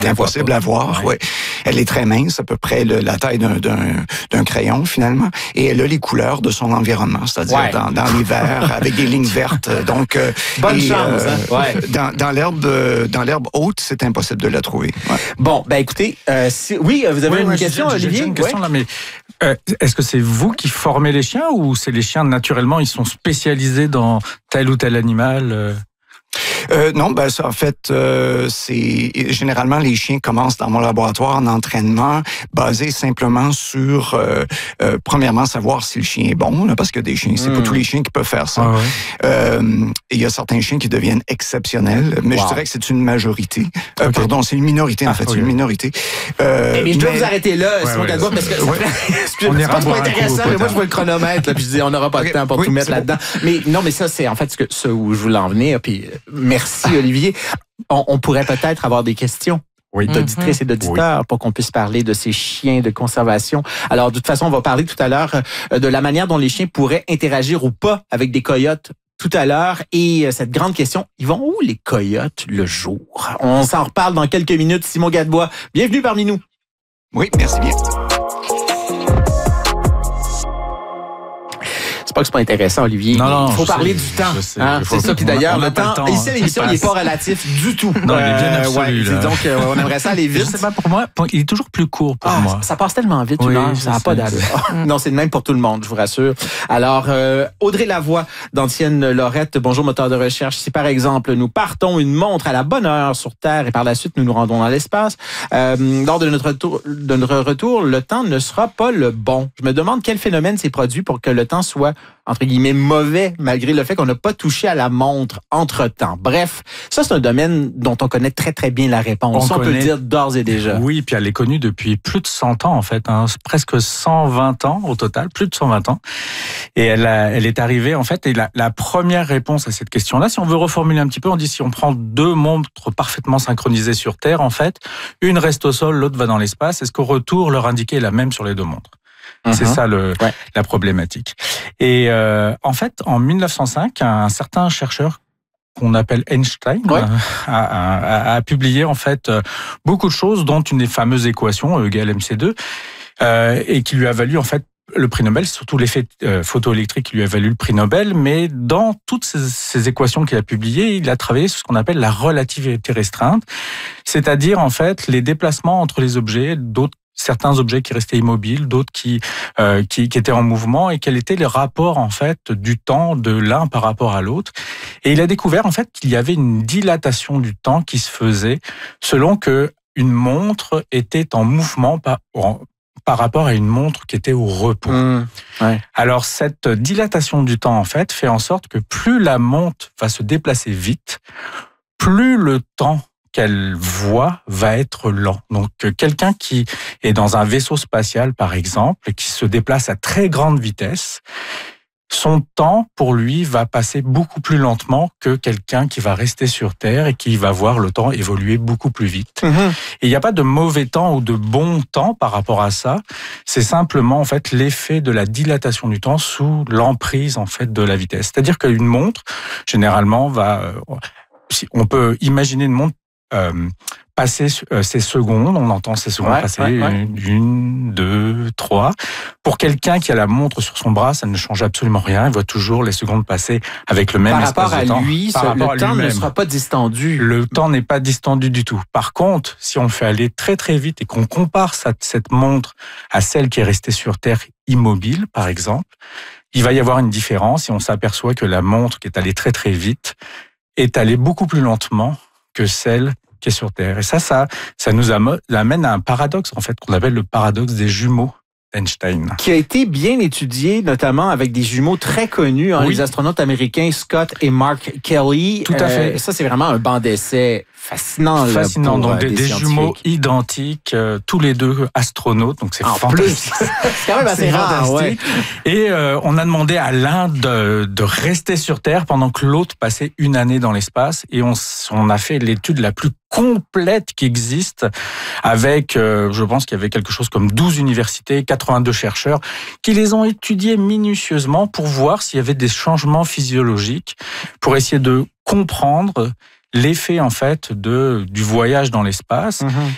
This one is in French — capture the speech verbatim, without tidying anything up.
impossible à voir. Ouais. Elle est très mince, à peu près le, la taille d'un, d'un, d'un crayon finalement, et elle a les couleurs de son environnement, c'est-à-dire ouais. dans, dans les verts avec des lignes vertes. Donc, euh, bonne et, chance. Euh, hein? ouais. Dans, dans l'herbe, dans l'herbe haute, c'est impossible de la trouver. Ouais. Bon, ben écoutez, euh, si, oui, vous avez oui, une ouais, question, j'ai, Olivier. J'ai une question ouais. là, mais euh, est-ce que c'est vous qui formez les chiens ou c'est les chiens naturellement, ils sont spécialisés dans tel ou tel animal? euh... Euh, non, ben ça, en fait, euh, c'est généralement les chiens commencent dans mon laboratoire en entraînement basé simplement sur euh, euh, premièrement savoir si le chien est bon, là, parce que des chiens, c'est mmh. pas tous les chiens qui peuvent faire ça. Ah ouais. euh, il y a certains chiens qui deviennent exceptionnels, mais wow. je dirais que c'est une majorité. Euh, okay. Pardon, c'est une minorité en ah, fait, okay. c'est une minorité. Euh, mais je dois mais... vous arrêter là, ouais, Simon ouais, Gadbois, parce que ouais. c'est pas, pas trop intéressant. Mais moi, je vois le chronomètre, là, puis je dis, on n'aura pas okay. de temps pour oui, tout mettre là-dedans. Bon. Mais non, mais ça, c'est en fait ce que ce où je voulais en venir. Puis merci Olivier. On, on pourrait peut-être avoir des questions oui. d'auditrices mm-hmm. et d'auditeurs oui. pour qu'on puisse parler de ces chiens de conservation. Alors, de toute façon, on va parler tout à l'heure de la manière dont les chiens pourraient interagir ou pas avec des coyotes tout à l'heure. Et cette grande question, ils vont où les coyotes le jour? On s'en reparle dans quelques minutes. Simon Gadbois, bienvenue parmi nous. Oui, merci bien. C'est pas que c'est pas intéressant, Olivier. Non, non, il faut parler sais, du temps. Sais, hein? C'est ça. Puis d'ailleurs, le temps, temps, ici, l'émission, il n'est pas relatif du tout. Non, il est bien absolu. Euh, ouais, donc, euh, on aimerait ça aller vite. Je sais pas, pour moi, il est toujours plus court pour ah, moi. Ça, ça passe tellement vite, oui, une heure, ça n'a pas d'allure. Non, c'est le même pour tout le monde, je vous rassure. Alors, euh, Audrey Lavoie, d'Ancienne Lorette, bonjour moteur de recherche. Si par exemple, nous partons une montre à la bonne heure sur Terre et par la suite, nous nous rendons dans l'espace, euh, lors de notre, retour, de notre retour, le temps ne sera pas le bon. Je me demande quel phénomène s'est produit pour que le temps soit, entre guillemets, mauvais, malgré le fait qu'on n'a pas touché à la montre entre-temps. Bref, ça, c'est un domaine dont on connaît très, très bien la réponse. On, on connaît... peut le dire d'ores et déjà. Oui, puis elle est connue depuis plus de cent ans, en fait. Hein, presque cent vingt ans au total, plus de cent vingt ans. Et elle, a, elle est arrivée, en fait, et la, la première réponse à cette question-là, si on veut reformuler un petit peu, on dit si on prend deux montres parfaitement synchronisées sur Terre, en fait, une reste au sol, l'autre va dans l'espace, est-ce qu'au retour, leur indiqué est la même sur les deux montres? Mm-hmm. C'est ça le, ouais. la problématique. Et euh, en fait, en mille neuf cent cinq, un certain chercheur qu'on appelle Einstein ouais. a, a, a publié en fait beaucoup de choses, dont une des fameuses équations E égale M C deux, euh, et qui lui a valu en fait le prix Nobel, surtout l'effet euh, photoélectrique qui lui a valu le prix Nobel. Mais dans toutes ces, ces équations qu'il a publiées, il a travaillé sur ce qu'on appelle la relativité restreinte, c'est-à-dire en fait les déplacements entre les objets, d'autres certains objets qui restaient immobiles, d'autres qui, euh, qui qui étaient en mouvement, et quel était le rapport en fait du temps de l'un par rapport à l'autre. Et il a découvert en fait qu'il y avait une dilatation du temps qui se faisait selon que une montre était en mouvement par, par rapport à une montre qui était au repos. Mmh, ouais. Alors cette dilatation du temps en fait fait en sorte que plus la montre va se déplacer vite, plus le temps qu'elle voit va être lent. Donc, quelqu'un qui est dans un vaisseau spatial, par exemple, et qui se déplace à très grande vitesse, son temps, pour lui, va passer beaucoup plus lentement que quelqu'un qui va rester sur Terre et qui va voir le temps évoluer beaucoup plus vite. Mmh. Et il n'y a pas de mauvais temps ou de bon temps par rapport à ça. C'est simplement, en fait, l'effet de la dilatation du temps sous l'emprise, en fait, de la vitesse. C'est-à-dire qu'une montre, généralement, va... On peut imaginer une montre Euh, passer euh, ces secondes, on entend ces secondes ouais, passer ouais, ouais. une, deux, trois. Pour quelqu'un qui a la montre sur son bras, ça ne change absolument rien. Il voit toujours les secondes passer avec le même Par espace de temps. Lui, Par rapport à lui, le temps ne sera pas distendu. Le temps n'est pas distendu du tout. Par contre, si on le fait aller très très vite et qu'on compare cette, cette montre à celle qui est restée sur Terre immobile, par exemple, il va y avoir une différence et on s'aperçoit que la montre qui est allée très très vite est allée beaucoup plus lentement que celle qui est sur Terre. Et ça, ça, ça nous amène à un paradoxe, en fait, qu'on appelle le paradoxe des jumeaux d'Einstein. Qui a été bien étudié, notamment avec des jumeaux très connus, hein, oui. les astronautes américains Scott et Mark Kelly. Tout à fait. Euh, ça, c'est vraiment un banc d'essai fascinant. Fascinant. Là, pour, donc, des, euh, des, des jumeaux identiques, euh, tous les deux astronautes. Donc, c'est en fantastique. Plus. C'est quand même assez rare. Ouais. Et euh, on a demandé à l'un de, de rester sur Terre pendant que l'autre passait une année dans l'espace. Et on, on a fait l'étude la plus complète qui existe avec, euh, je pense qu'il y avait quelque chose comme douze universités, quatre-vingt-deux chercheurs qui les ont étudiés minutieusement pour voir s'il y avait des changements physiologiques, pour essayer de comprendre l'effet en fait de du voyage dans l'espace. Mmh.